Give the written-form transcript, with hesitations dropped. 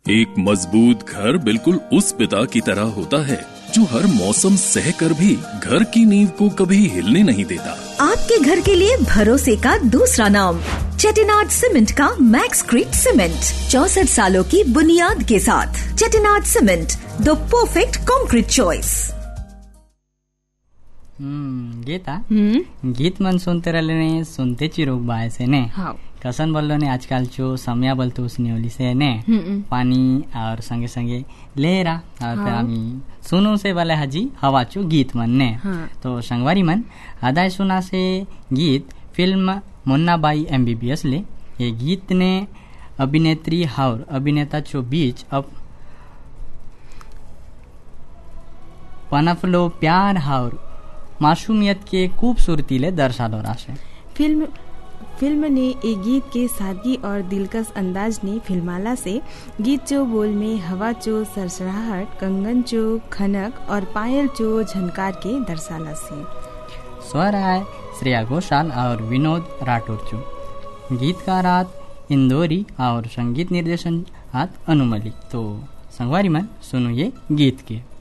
एक मजबूत घर बिल्कुल उस पिता की तरह होता है जो हर मौसम सह कर भी घर की नींव को कभी हिलने नहीं देता। आपके घर के लिए भरोसे का दूसरा नाम चेटिनाड सीमेंट का मैक्सक्रीट सीमेंट, 64 सालों की बुनियाद के साथ। Chettinad cement, the perfect concrete choice. Gita गीत मन सुनते रहले सुनते चिरोग बाय से ने कसन बोलो ने आजकल जो समय बोलते उसने ओली से ने पानी और संगे संगे लेरा और फिर आमी सुनो से वाले हजी हवा चो गीत मन ने तो संगवारी मन आदाय सुना से गीत फिल्म मुन्ना बाई MBBS ले ये गीत ने अभिनेत्री और अभिनेता चो बीच अब पनफलो प्यार और मासूमियत के खूबसूरती ले दर्शालो राशे। फिल्म ने एक गीत के सादगी और दिलकश अंदाज ने फिल्माला से गीत चो बोल में हवा चो सरसराहट, कंगन चो खनक और पायल चो झनकार के दर्शाला से। स्वर आए श्रेया घोषाल और विनोद राठौर चो, गीतकार इंदौरी और संगीत निर्देशन हाथ अनु मलिक। तो संगवारी मन सुनो ये गीत के।